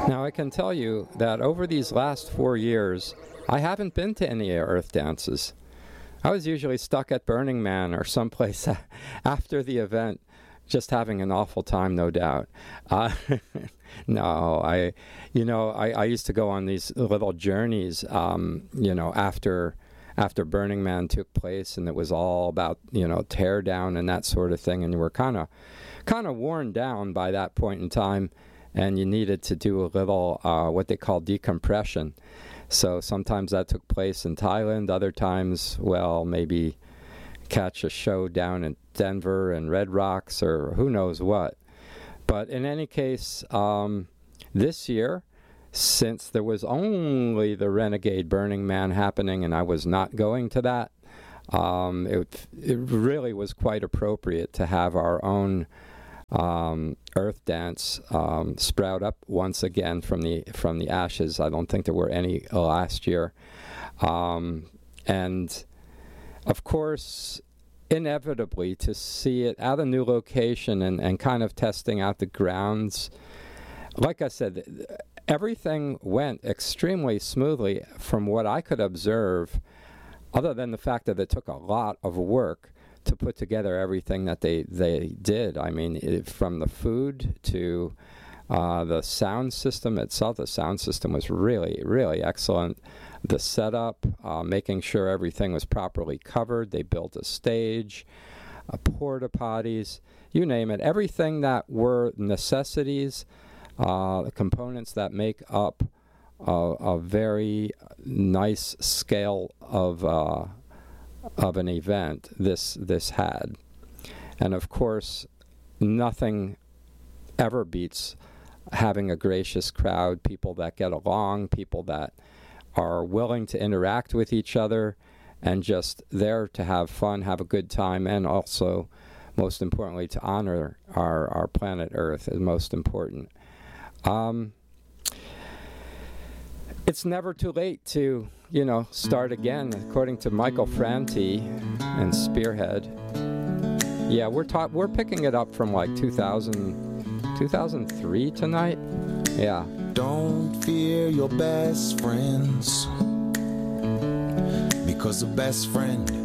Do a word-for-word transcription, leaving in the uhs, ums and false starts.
Now, I can tell you that over these last four years, I haven't been to any Earth dances. I was usually stuck at Burning Man or someplace after the event, just having an awful time, no doubt. Uh, no, I, you know, I, I used to go on these little journeys, um, you know, after after Burning Man took place, and it was all about, you know, tear down and that sort of thing, and you were kind of kind of worn down by that point in time, and you needed to do a little uh, what they call decompression. So sometimes that took place in Thailand, other times, well, maybe catch a show down in Denver and Red Rocks or who knows what. But in any case, um, this year, since there was only the Renegade Burning Man happening and I was not going to that, um, it, it really was quite appropriate to have our own um, Earth Dance um, sprout up once again from the from the ashes. I don't think there were any last year. Um, and of course, inevitably, to see it at a new location and, and kind of testing out the grounds, like I said, everything went extremely smoothly from what I could observe, other than the fact that it took a lot of work to put together everything that they, they did. I mean, it, from the food to uh, the sound system itself, the sound system was really, really excellent. The setup, uh, making sure everything was properly covered. They built a stage, uh, porta potties, you name it. Everything that were necessities, uh, the components that make up a, a very nice scale of uh, of an event, this this had. And of course, nothing ever beats having a gracious crowd, people that get along, people that are willing to interact with each other and just there to have fun, have a good time, and also, most importantly, to honor our, our planet Earth is most important. Um, it's never too late to, you know, start again, according to Michael Franti and Spearhead. Yeah, we're ta- we're picking it up from like two thousand, two thousand three tonight. Yeah. Don't fear your best friends, because a best friend